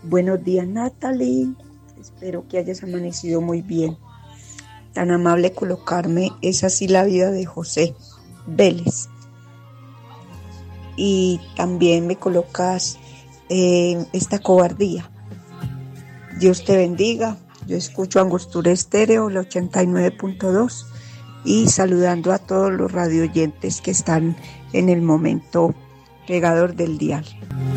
Buenos días, Natalie. Espero que hayas amanecido muy bien. Tan amable colocarme Es así la vida de José Vélez. Y también me colocas Esta cobardía. Dios te bendiga. Yo escucho Angostura Estéreo, el 89.2, y saludando a todos los radioyentes que están en el momento pegador del dial.